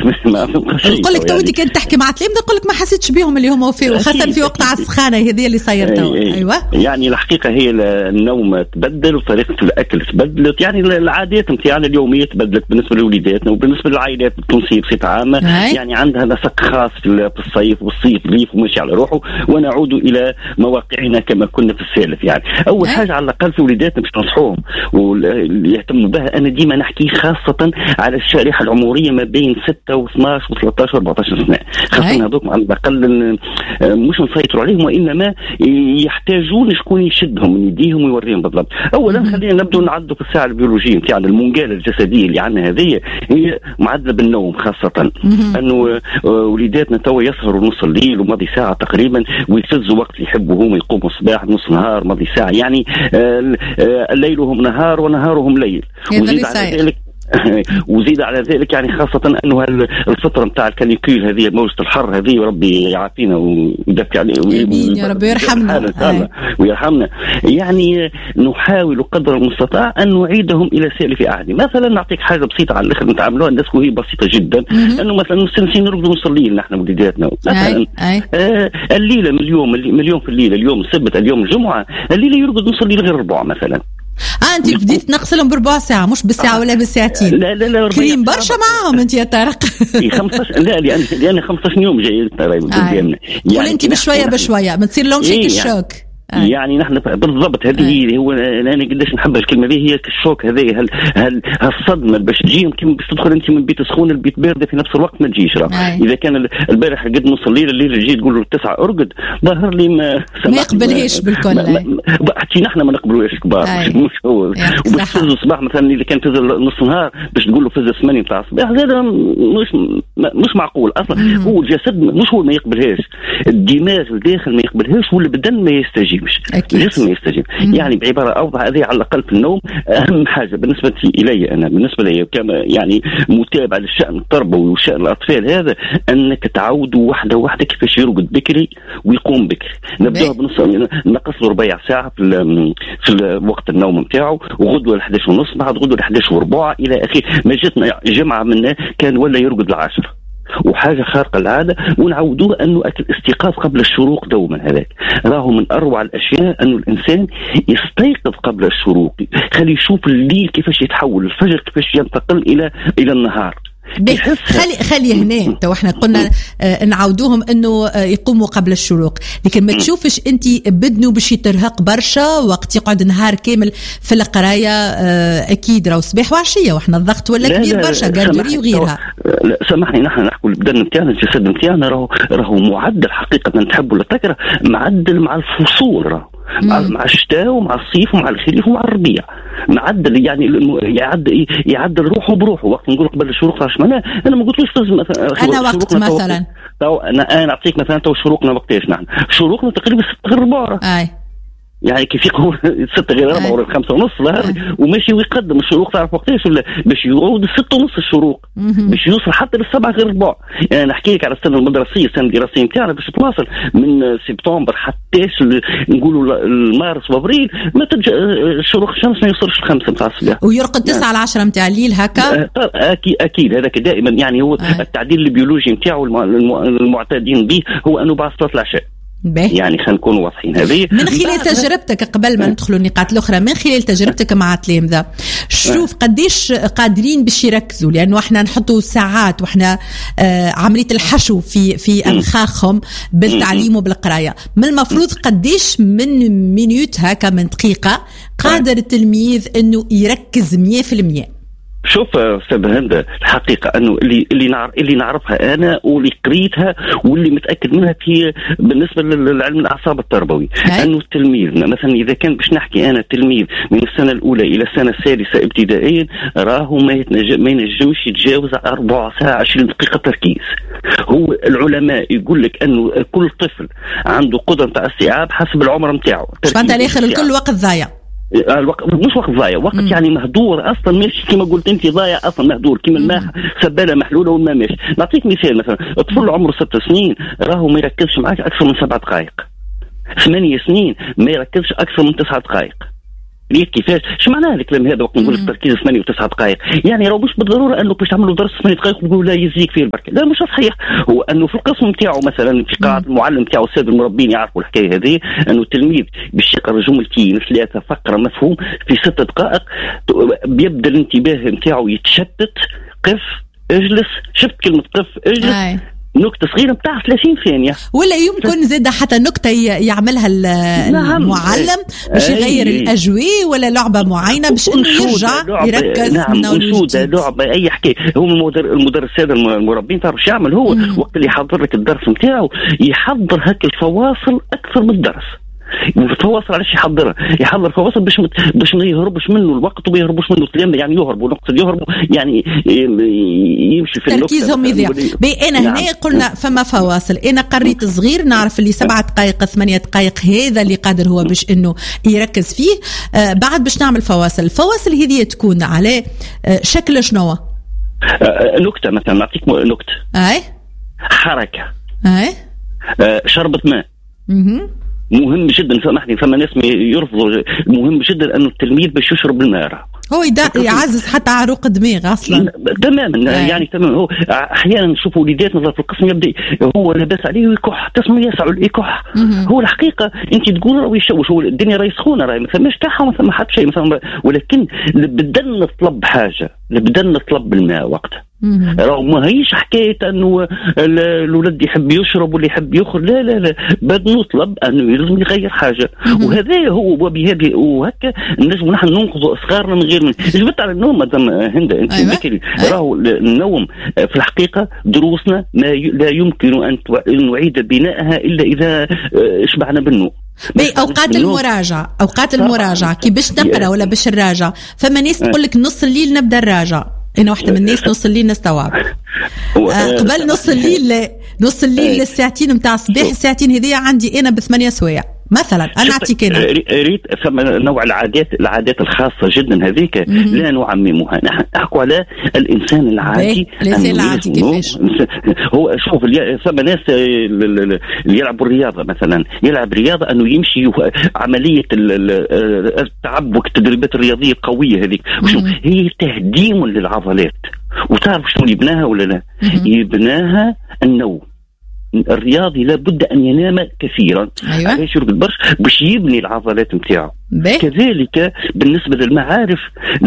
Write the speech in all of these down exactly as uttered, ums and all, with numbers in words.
ما فهمت شيء. نقول لك تو انت كنت تحكي مع تلاميذ نقول لك ما حسيتش بهم اللي هما في وخاصه في وقت السخانه هذه اللي صاير تو. ايوه يعني الحقيقه هي النوم تبدل وطريقه الاكل تبدلت، يعني العادات نتاعنا اليوميه تبدلت بالنسبه لوليداتنا وبالنسبه للعائلات التونسيه بصفه عامه. يعني عندها نسق خاص في الصيف، والصيف ضيف وماشي على روحه، ونعود الى مواقعنا كما كنا في السالف. يعني اول حاجه على الاقل في وليداتنا باش ننصحوهم واللي يهتموا بها، انا ديما نحكي خاصه على الشريحه العمريه ما بين ستة واثناش وثلاثطاش وأربعطاش سنه، خاصه هذوك على الاقل مش نسيطروا عليهم، وانما يحتاجون شكون يشدهم من يديهم ويوريهم بالضبط. اولا خلينا نبدو نعدوا في الساعه البيولوجيه نتاعنا، المنقاله الجسديه اللي عندنا هذه هي معدله بالنوم، خاصه انه وليداتنا توا يسهروا نص الليل ومضي ساعه تقريبا، ويفزوا وقت يحبوا هم، يقوموا الصباح نص نهار مضي ساعه، يعني ليلهم نهار ونهارهم ليل. وزيد على ذلك وزيد على ذلك يعني خاصة أنه الفترة متاع الكانيكول هذه، موجة الحر هذه، وربي يعافينا ويدفع عليه يا ربي يرحمنا ويرحمنا. يعني نحاول قدر المستطاع أن نعيدهم إلى سالف عهد. مثلا نعطيك حاجة بسيطة على الآخر نتعاملوها الناس وهي بسيطة جدا، أنه مثلا مستنسين نرقدوا نص الليل نحن وليداتنا مثلا آه الليلة من اليوم من اليوم في الليلة، اليوم السبت اليوم الجمعة الليلة يرقد نص الليل غير ربع مثلا. اه انت بديت تنقصلهم بربع ساعه مش بالساعه ولا بالساعتين؟ لا لا لا كريم برشا معاهم انت يا طارق. خمسطاش لا لان لان خمسطاش يوم جاي قدامنا. يعني قول انت بشويه بشويه ما تصير لهمش هيك الشوك. آه. يعني نحن بالضبط هذه آه. هو انا قداش نحب الكلمه هذه، هي الشوك هذه، هل هل هالصدمه باش تجي كيما باش تدخل انت من بيت سخون لبيت بارده في نفس الوقت ما تجيش. آه. اذا كان البارح قد نص الليل الليل جيت تقول له التسعه ارقد، ظهر لي ما ما يقبلهاش بالكل. حتى نحن ما نقبلوش كبار. آه. مش هو وبتفز الصباح مثلا اذا كان فز نص نهار باش تقول له فز ثمانية نتاع الصباح، هذا مش مش معقول اصلا. مم. هو الجسد مش هو ما يقبلهاش، الدماغ الداخل ما يقبلهاش، والبدن ما يستجيبش، الجسم يستجيب. يعني بعبارة أوضح هذه على الأقل في النوم أهم حاجة بالنسبة إلي أنا، بالنسبة لي كما يعني متابع للشأن التربوي وشأن الأطفال هذا، أنك تعودوا واحدة واحدة كيفاش يرقد بكري ويقوم بكري. نبدأ بنص نقص له ربع ساعة في في وقت النوم نتاعو، وغدوة الحداش ونص، بعد غدوة الحداش وربع إلى آخره. ما جتنا جمعة منا كان ولا يرقد العاشرة، وحاجة خارقة العادة، ونعودوه أنه الاستيقاظ قبل الشروق دوما هذاك راهو من أروع الأشياء، أنه الإنسان يستيقظ قبل الشروق، خلي يشوف الليل كيفاش يتحول، الفجر كيفاش ينتقل إلى إلى النهار. خلي خلي هنا تو احنا قلنا آه نعودوهم انه آه يقوموا قبل الشروق، لكن ما تشوفش انت بدنه باش يترهق برشا وقت يقعد نهار كامل في القرايه. آه اكيد راهو صباح وعشيه واحنا الضغط ولا كبير برشا قادري وغيرها. لا سامحني نحن نحكوا البدن نتاعنا الجسد نتاعنا راهو راهو معدل حقيقه نتحبوا للتكره، معدل مع الفصول، راهو مع الشتاء ومع الصيف ومع الخريف ومع الربيع، معدل يعني يعدل يعدل روحه بروحه. وقت نقول قبل الشروق علاش انا انا ما قلتلوش مثلا انا وقت مثلا تو انا انا نعطيك مثلا تو شروقنا وقتاش نحن شروقنا تقريبا ستة غير ربع. اي يعني كيف يقول ستة غير ربع ولا خمسة ونص ظهر وماشي ويقدم الشروق. تعرف وقتاش ولا باش يعود ستة ونص الشروق باش يوصل حتى للسبعة غير ربع. يعني نحكي لك على السنه المدرسيه، السنه الدراسيه نتاعنا باش تواصل من سبتمبر حتى نقولوا المارس وابريل ما تج... الشروق الشمس ما يوصلش الخمسة نتاع الصباح، ويرقد تسعة على عشرة نتاع الليل هكا. اكيد اكيد هذاك دائما يعني هو آه. التعديل البيولوجي نتاعو المعتادين به هو انه بعد صلاه العشاء. يعني خلينا نكون واضحين. هذه من خلال تجربتك قبل ما ندخلوا النقاط الأخرى، من خلال تجربتك مع التلامذة شوف قديش قادرين باش يركزوا، لأنه احنا نحطوا ساعات واحنا آه عملية الحشو في في أنخاخهم بالتعليم وبالقراية. من المفروض قديش من مينوت هكا من دقيقة قادر التلميذ إنه يركز مية في المية؟ شوف استاذ هند الحقيقه انه اللي اللي نعرف اللي نعرفها انا واللي قريتها واللي متاكد منها في بالنسبه للعلم الاعصاب التربوي، انه التلميذ مثلا اذا كان باش نحكي انا تلميذ من السنه الاولى الى السنه السادسه ابتدائيا راهو ما يتنجم ما ينجمش يتجاوز أربع ساعات عشرين دقيقه تركيز. هو العلماء يقول لك انه كل طفل عنده قدره تاع استيعاب حسب العمر نتاعو. فانت الاخر الكل وقت ضايع، الوقت مش وقت ضايع، وقت مم. يعني مهدور اصلا، ماشي كما قلت انت ضايع اصلا مهدور كما الماء سباله محلوله والماء ماشي. نعطيك مثال مثلا الطفل عمره ست سنين راهو ما يركزش معك اكثر من سبع دقائق، ثمانية سنين ما يركزش اكثر من تسع دقائق. ليه كيفاش ايش معناه الكلام هذا وقت نقول لك تركيز ثمانية وتسعة دقائق؟ يعني راه مش بالضروره انه باش تعملوا درس ثمانية دقائق وتقول لا يزيك فيه البركه، لا مش صحيح. هو انه في القسم نتاعو مثلا في قاعه المعلم نتاعو الساده المربين يعرفوا الحكايه هذه، انه التلميذ باش يقرا جملتين ثلاثه فقره مفهوم في ست دقائق بيبدا الانتباه نتاعو يتشتت. قف اجلس، شفت كلمه قف اجلس آي. نكتة صغيرة بتاع ثلاثين ثانية، ولا يمكن زاد حتى نكتة يعملها المعلم باش يغير الأجوي، ولا لعبة معينة باش إنه يرجع يركز. نعم أنشودة لعبة أي حكاية. هو المدرسين المربين تعرف شو يعمل هو وقت اللي يحضر لك الدرس نتاعو يحضر هك الفواصل أكثر من الدرس. الفواصل علاش يحضرها؟ يحضر فواصل باش مت... باش ما يهربش منه الوقت وما يهربوش منه الكلام، يعني يهربوا نقصد يهربوا يعني يمشي في تركيزهم يضيع. بي انا نعم. هنا قلنا فما فواصل، انا قريت صغير نعرف اللي سبعة دقائق ثمانية دقائق هذا اللي قادر هو باش انه يركز فيه. آه بعد باش نعمل فواصل، الفواصل هذه تكون على آه شكل شنو؟ آه نكتة مثلا، نعطيك نكتة. اي حركة. اي آه شربة ماء. اها مهم جدا. سامحني فما ناس يرفضوا، مهم جدا انه التلميذ باش يشرب الماء، هو يعزز حتى عروق الدماغ اصلا تماما. يعني تمام. هو احيانا نشوفوا وليداتنا في القسم يبدا هو لاباس عليه ويكح، تسمى يسعوا الإكح. هو الحقيقه انت تقول راه يشوش، هو الدنيا راهي سخونه، راهي ما فماش كحه وما فما حتى شيء مثلا، ولكن بدنا نطلب حاجه، بدنا نطلب الماء وقتها. راه ما هيش حكايه انه الولد يحب يشرب واللي يحب يخرج، لا لا لا، بد نطلب انه يلزم يغير حاجه. وهذا هو وبهذه وهكا نجم نحن ننقذ اصغارنا من غير من جبت على النوم. مدام هند انت ذكري راهو النوم في الحقيقه دروسنا ما ي... لا يمكن ان نعيد بنائها الا اذا شبعنا بالنوم. بي اوقات المراجعه، اوقات المراجعه كي باش نقرا ولا باش نراجع، فما ناس تقول لك نص الليل نبدا نراجع. أنا واحدة من الناس نص الليل نستوعب. آه قبل نص الليل نص الليل الساعتين متاع الصباح، الساعتين هذيا عندي أنا بثمانية سوايع مثلا. أنا أعطيك أنا ريت ثم نوع العادات العادات الخاصة جدا هذيك لا نعممها، نحن نحكوا على الإنسان العادي. الإنسان العادي كيفاش هو؟ شوف ثم ناس اللي يلعبوا الرياضة مثلا، يلعب رياضة أنه يمشي عملية التعبك، التدريبات الرياضية القوية هذيك هي تهديم للعضلات. وتعرف شنو يبناها ولا لا؟ يبناها النوم. الرياضي لابد أن ينام كثيرا. أيوة. علاش يرقد برش باش يبني العضلات نتاعو. كذلك بالنسبة للمعارف،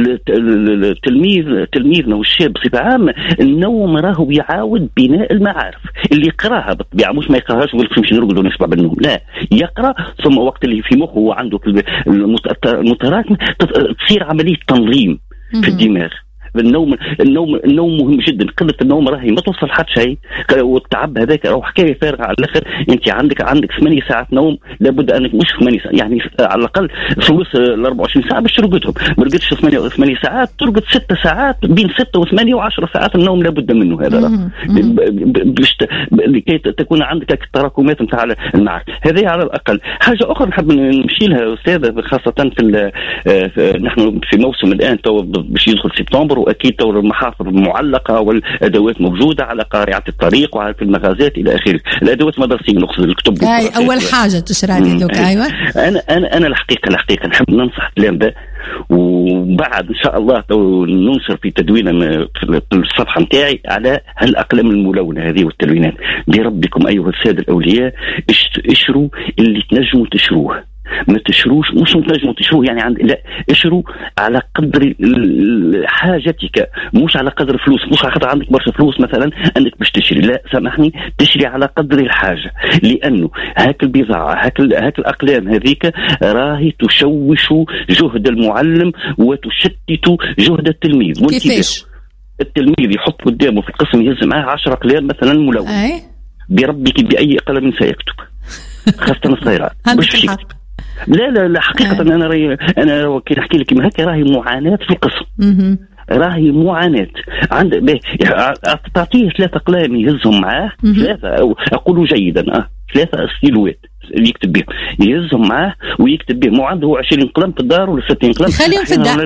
التلميذ تلميذنا والشاب بصفة عامة، النوم راهو يعاود بناء المعارف. اللي يقراها بالطبيعة مش ما يقراهاش ويقول نمشي نرقد ونشبع بالنوم، لا، يقرأ ثم وقت اللي في مخه وعنده المتراكم تصير عملية تنظيم في الدماغ. النوم النوم النوم مهم جدا. قلة النوم راهي ما توصل حد شيء، والتعب هذاك راهو حكايه فارغه على الاخر. انت عندك عندك ثمانية ساعات نوم، لابد انك مش ثمانية ساعات، يعني على الاقل ثلث ال أربعة وعشرين ساعه باش ترقدهم. ما رقدتش ثمانية ثمانية ساعات، ترقد ستة ساعات، بين ستة وثمانية وعشر ساعات النوم لابد منه. هذا باش لكي تكون عندك التراكمات نتاع المعرفه. هذه على الاقل. حاجه اخرى نحب نمشي لها استاذه، خاصه في نحن في موسم الان تو باش يدخل سبتمبر، واكيد تو المحافظ معلقه والادوات موجوده على قارعه الطريق وعلى في المغازات الى اخره. الادوات المدرسيه نقصد الكتب. اي اول حاجه تشرى لي دوك. ايوه انا انا انا الحقيقه الحقيقه نحب ننصح الكلام ده، وبعد ان شاء الله تو ننشر في تدوينه في الصفحه نتاعي على هالاقلام الملونه هذه والتلوينات. بربكم ايها الساده الاولياء اشروا اللي تنجموا تشروه، ما تشروش مش تنجموا تشروه يعني عند لا، اشروا على قدر حاجتك، مش على قدر فلوس. مش على قدر عندك برشا فلوس مثلا انك باش تشري، لا سامحني، تشري على قدر الحاجه، لانه هاك البضاعه هاك هاك الاقلام هذيك راهي تشوش جهد المعلم وتشتت جهد التلميذ. كيفاش التلميذ يحط قدامه في القسم يهز معاه عشرة اقلام مثلا ملونه، أي؟ بربك باي قلم سيكتب، خاصه الصغيرات. لا لا لا حقيقة أه. أنا رأي أنا كي نحكي لك هكا راهي معاناة في القسم. م- راهي معاناة. عند تعطيه ثلاثة أقلام يهزهم معاه، ثلاثة أو أقول جيدا أه ثلاثة ستيلوات اللي يكتب بهم، يهزهم معاه ويكتب بهم. وعنده عشرين قلم في الدار ولا ستين قلم، خليهم في الدار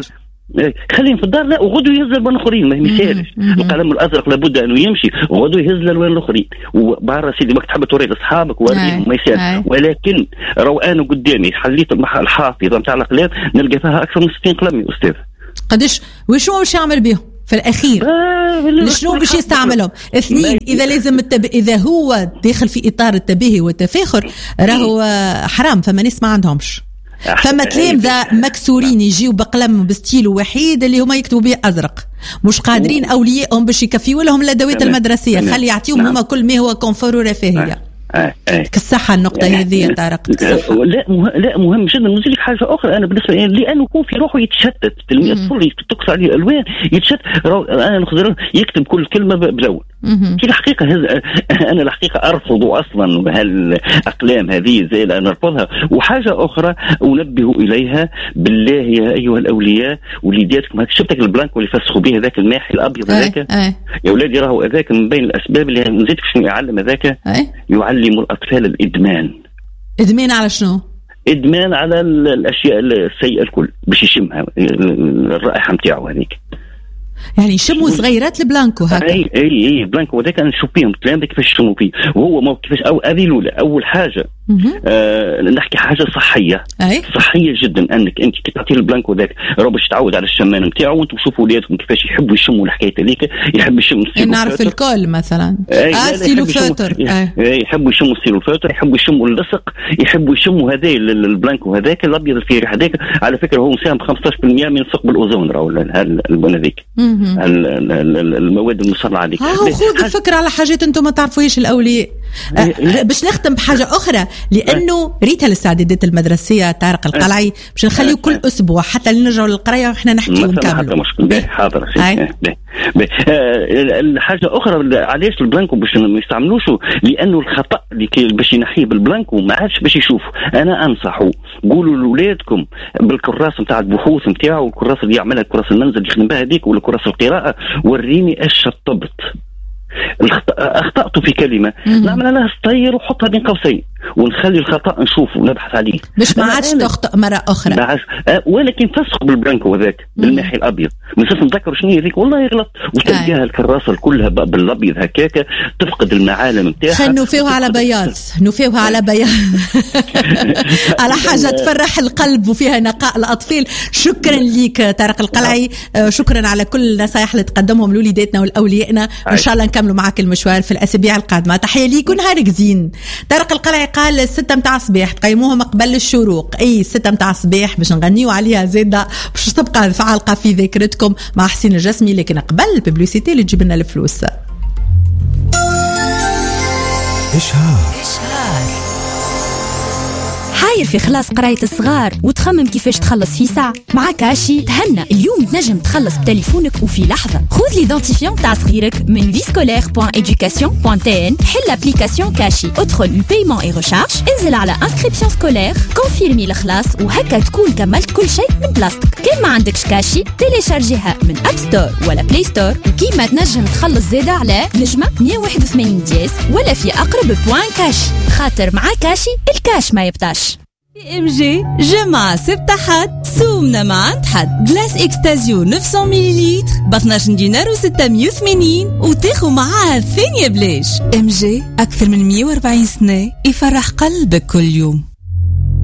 خليهم في الدار، لا وغدوا يهز الوان الاخرين ما يسالش. القلم الازرق لابد انه يمشي وغدوا يهز الالوان الاخرين. وبارا سيدي ما تحب توري لاصحابك وريهم ما يسالش. ولكن رو انا قدامي حليت الحافظه نتاع الاقلام نلقى فيها اكثر من ستين قلم يا استاذ. قداش وشنو باش يعمل بهم في الاخير؟ آه شنو باش يستعملهم؟ اثنين، اذا لازم التب... اذا هو داخل في اطار التباهي والتفاخر راهو حرام. فما ناس ما عندهمش، فما تلامذة مكسورين يجيوا بقلم بستيلو وحيد اللي هما يكتبوا به ازرق، مش قادرين اوليائهم باش يكفيوا لهم الادوات المدرسيه، خلي يعطيهم هما كل ما هو كونفور ورفاهيه. آه آه. كالصحة النقطة هذه يا طارق. لا مه... لا مهم جدا. نزيد لك حاجة أخرى أنا بالنسبة لي، لأنه يكون في روحه يتشتت التلميذ الطفل تقص عليه الألوان يتشتت. أنا نخزر يكتب كل كلمة بلون. في الحقيقة هز... أنا الحقيقة أرفض أصلا هالأقلام هذه زي أنا أرفضها. وحاجة أخرى أنبه إليها بالله يا أيها الأولياء وليداتكم، شفتك البلانكو اللي فسخوا به ذاك الماحي الأبيض هذاك يا أولادي، راهو ذاك من بين الأسباب اللي نزيدك شنو يعلم هذاك، يعلم الأطفال الإدمان. إدمان على شنو؟ إدمان على الأشياء السيئة الكل باش يشمها الرائحة متاعه هذيك. يعني يشموا صغيرات البلانكو هكا. اي اي اي بلانكو هذاك انا نشوف فيهم الكلام كيفاش يشموا فيه. وهو ما كيفاش او هذه الاولى اول حاجه آه نحكي حاجه صحيه. أي؟ صحيه جدا انك انت كي تعطي البلانكو ذاك راه باش تعود على الشمان نتاعو. وانتم تشوفوا ولادكم كيفاش يحبوا يشموا الحكايه هذيك، يحب يشم نعرف الكل مثلا اه سيلوفاتر يحبوا يشموا السيلوفاتر، يحبوا يشموا اللصق، يحبوا يشموا هذا البلانكو هذاك الابيض الفيه ريحه هذاك. على فكره هو مساهم ب خمسة عشر بالمئة من ثقب الاوزون راهو البن هذيك المواد المصنعه هذيك. خذ الفكره على حاجات انتم ما تعرفوهاش الاولياء. أه باش نختم بحاجه اخرى، لانه ريتها الاستعدادات المدرسيه طارق القلعي باش نخليو كل اسبوع حتى نرجعوا للقرايه واحنا نحكيو ونكملوا. حاضر. الحاجه اخرى علاش البلانكو باش ما يستعملوش، لانه الخطا اللي باش ينحيه بالبلانكو ما عادش باش يشوفوا. انا انصحوا قولوا لاولادكم بالكراس نتاع البحوث نتاعو، الكراس اللي يعملها كراس المنزل اللي يخدم بها هذيك ولا كراس القراءه، وريني ايش شطبت. اخطأت في كلمه نعمل لها سطير وحطها بين قوسين ونخلي الخطا نشوفه ونبحث عليه باش ما عادش تخطئ مره اخرى. أه ولكن فسخ بالبلانكو هذاك بالماحي الابيض مش نتذكر شنو هذيك والله غلط. وتلقاها الكراسه كلها بالابيض هكاكا تفقد المعالم نتاعها. خلينا نوفيوها على بياض، نوفيوها على بياض على حاجه تفرح القلب وفيها نقاء الاطفال. شكرا ليك طارق القلعي، شكرا على كل النصائح اللي تقدمهم لوليداتنا والاوليائنا. ان شاء الله نكملوا معك المشوار في الاسابيع القادمه. تحيه ليك ونهارك زين. طارق القلعي قال الستة متاع الصباح تقيموهم قبل الشروق. اي الستة متاع الصباح باش نغنيو عليها زاده باش تبقى عالقه في ذاكرتكم مع حسين الجسمي، لكن قبل الببليسيتي اللي تجيب لنا الفلوس. إشهار حاير في خلاص قراية الصغار وتخمم كيفاش تخلص في ساعة؟ مع كاشي تهنى اليوم تنجم تخلص بتليفونك وفي لحظة. خذ ليدونتيفيون تاع صغيرك من فيسكولير بوان إدوكاسيون بوان تي إن، حل ابليكاسيون كاشي، ادخل البايمون اي ريشارج، انزل على انسكريبسيون سكولير، كونفيرمي الخلاص، وهكا تكون كملت كل شيء من بلاصتك. كان ما عندكش كاشي تيليشارجيها من اب ستور ولا بلاي ستور، وكيما تنجم تخلص زيادة على نجمة مية وواحد وثمانين دياس ولا في اقرب بوان كاشي، خاطر مع كاشي الكاش ما يبطاش. ام جي جمعة سبت حد سومنا ما عند حد. جلاس اكستازيو تسعمية مليلتر ب اثناش دينار وستمية وثمانين وتاخو معاها الثانية بلاش. ام جي اكثر من مية وأربعين سنة يفرح قلبك كل يوم.